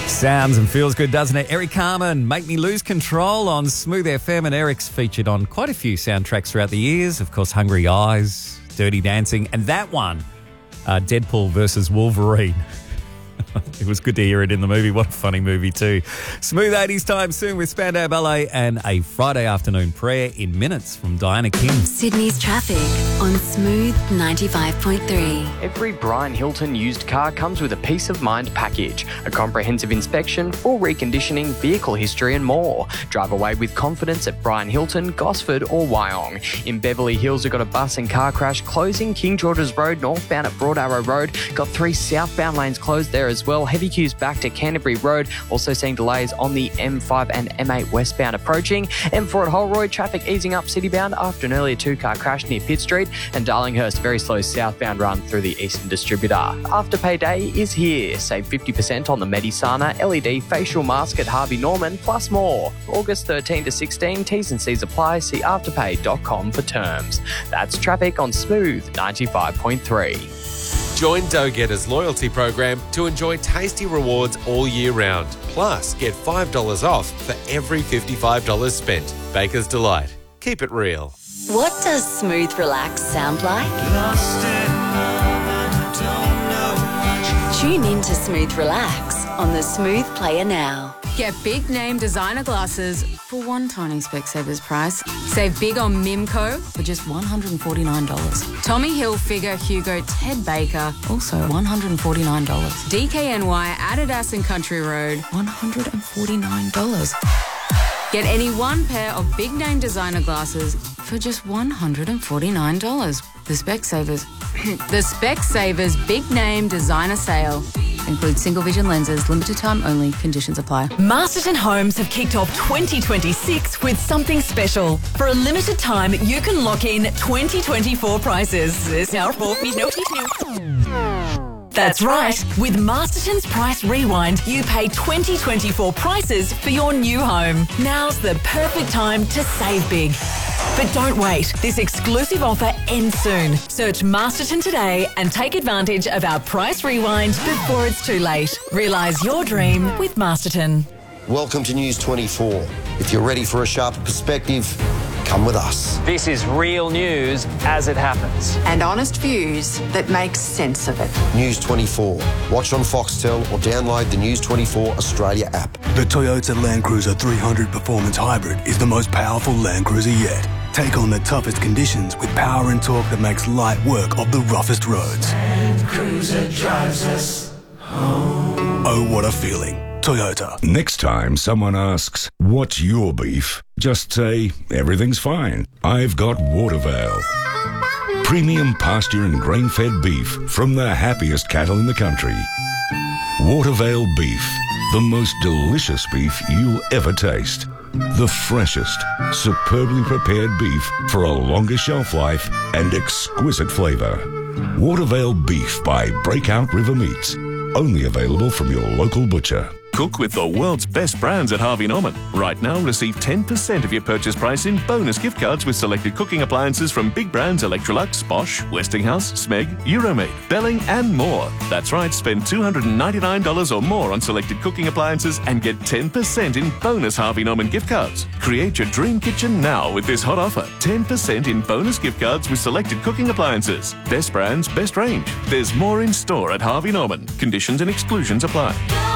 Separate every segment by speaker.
Speaker 1: Sounds and feels good, doesn't it? Eric Carmen, Make Me Lose Control on Smooth FM, and Eric's featured on quite a few soundtracks throughout the years. Of course, Hungry Eyes, Dirty Dancing, and that one, Deadpool versus Wolverine. It was good to hear it in the movie. What a funny movie too. Smooth 80s time soon with Spandau Ballet and a Friday afternoon prayer in minutes from Diana Kim.
Speaker 2: Sydney's traffic on Smooth 95.3.
Speaker 3: Every Brian Hilton used car comes with a peace of mind package, a comprehensive inspection, full reconditioning, vehicle history and more. Drive away with confidence at Brian Hilton, Gosford or Wyong. In Beverly Hills, we've got a bus and car crash closing King George's Road northbound at Broad Arrow Road. Got 3 southbound lanes closed there as well. Heavy queues back to Canterbury Road. Also seeing delays on the M5 and M8 westbound approaching. M4 at Holroyd, traffic easing up citybound after an earlier 2-car crash near Pitt Street. And Darlinghurst, very slow southbound run through the Eastern Distributor. Afterpay Day is here. Save 50% on the Medisana LED facial mask at Harvey Norman, plus more. August 13 to 16, T's and C's apply. See afterpay.com for terms. That's traffic on Smooth 95.3.
Speaker 4: Join Dough Getter's loyalty program to enjoy tasty rewards all year round. Plus, get $5 off for every $55 spent. Baker's Delight. Keep it real.
Speaker 2: What does Smooth Relax sound like? Tune in to Smooth Relax on the Smooth Player now.
Speaker 5: Get big name designer glasses for one tiny Specsavers price. Save big on Mimco for just $149. Tommy Hilfiger, Hugo, Ted Baker, also $149. DKNY, Adidas and Country Road, $149. Get any one pair of big name designer glasses for just $149. The Specsavers Big Name Designer Sale. Includes single vision lenses, limited time only, conditions apply.
Speaker 6: Masterton Homes have kicked off 2026 with something special. For a limited time, you can lock in 2024 prices. That's right. With Masterton's Price Rewind, you pay 2024 prices for your new home. Now's the perfect time to save big. But don't wait. This exclusive offer ends soon. Search Masterton today and take advantage of our Price Rewind before it's too late. Realise your dream with Masterton.
Speaker 7: Welcome to News 24. If you're ready for a sharper perspective, come with us.
Speaker 3: This is real news as it happens.
Speaker 8: And honest views that make sense of it.
Speaker 7: News 24. Watch on Foxtel or download the News 24 Australia app.
Speaker 9: The Toyota Land Cruiser 300 Performance Hybrid is the most powerful Land Cruiser yet. Take on the toughest conditions with power and torque that makes light work of the roughest roads.
Speaker 10: Land Cruiser drives us home.
Speaker 9: Oh, what a feeling. Toyota.
Speaker 11: Next time someone asks, what's your beef? Just say, everything's fine. I've got Watervale. Premium pasture and grain-fed beef from the happiest cattle in the country. Watervale beef. The most delicious beef you'll ever taste. The freshest, superbly prepared beef for a longer shelf life and exquisite flavour. Watervale beef by Breakout River Meats. Only available from your local butcher.
Speaker 12: Cook with the world's best brands at Harvey Norman. Right now, receive 10% of your purchase price in bonus gift cards with selected cooking appliances from big brands Electrolux, Bosch, Westinghouse, Smeg, Euromade, Belling and more. That's right, spend $299 or more on selected cooking appliances and get 10% in bonus Harvey Norman gift cards. Create your dream kitchen now with this hot offer. 10% in bonus gift cards with selected cooking appliances. Best brands, best range. There's more in store at Harvey Norman. Conditions and exclusions apply.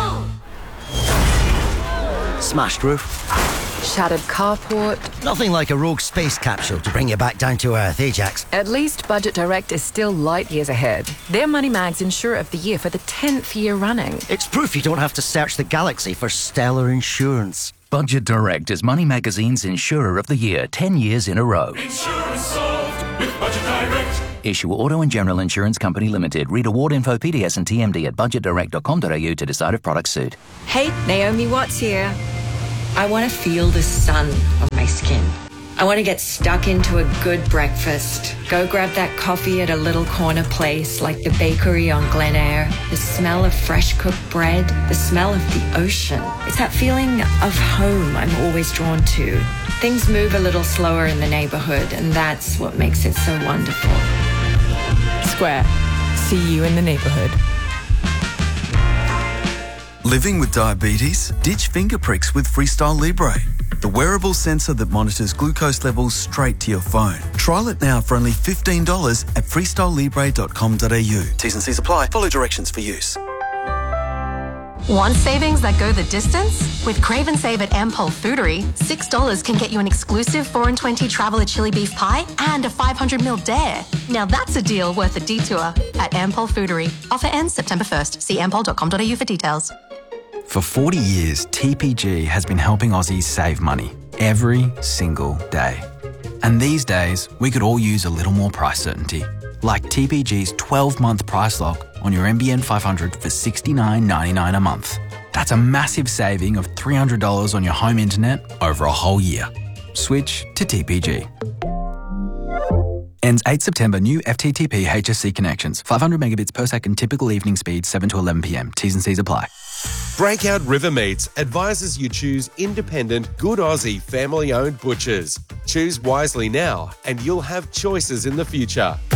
Speaker 13: Smashed roof.
Speaker 8: Shattered carport.
Speaker 13: Nothing like a rogue space capsule to bring you back down to earth, eh, Jax?
Speaker 8: At least Budget Direct is still light years ahead. They're Money Mag's Insurer of the Year for the 10th year running.
Speaker 13: It's proof you don't have to search the galaxy for stellar insurance.
Speaker 14: Budget Direct is Money Magazine's Insurer of the Year 10 years in a row.
Speaker 10: Insurance solved with Budget Direct.
Speaker 14: Issue Auto and General Insurance Company Limited. Read award info, PDS and TMD at budgetdirect.com.au to decide if products suit.
Speaker 15: Hey, Naomi Watts here. I want to feel the sun on my skin. I want to get stuck into a good breakfast. Go grab that coffee at a little corner place like the bakery on Glen Eyre. The smell of fresh cooked bread. The smell of the ocean. It's that feeling of home I'm always drawn to. Things move a little slower in the neighborhood, and that's what makes it so wonderful.
Speaker 8: Square. See you in the neighborhood.
Speaker 16: Living with diabetes? Ditch finger pricks with Freestyle Libre, the wearable sensor that monitors glucose levels straight to your phone. Trial it now for only $15 at freestylelibre.com.au. T's and C's apply. Follow directions for use.
Speaker 17: Want savings that go the distance? With Crave and Save at Ampol Foodery, $6 can get you an exclusive 4 and 20 Traveller chili beef pie and a 500ml dare. Now that's a deal worth a detour at Ampol Foodery. Offer ends September 1st. See ampol.com.au for details.
Speaker 18: For 40 years, TPG has been helping Aussies save money every single day. And these days, we could all use a little more price certainty. Like TPG's 12-month price lock on your NBN 500 for $69.99 a month. That's a massive saving of $300 on your home internet over a whole year. Switch to TPG. Ends 8 September. New FTTP HSC connections. 500 megabits per second. Typical evening speed 7 to 11 p.m. T's and C's apply.
Speaker 4: Breakout River Meats advises you choose independent, good Aussie, family-owned butchers. Choose wisely now and you'll have choices in the future.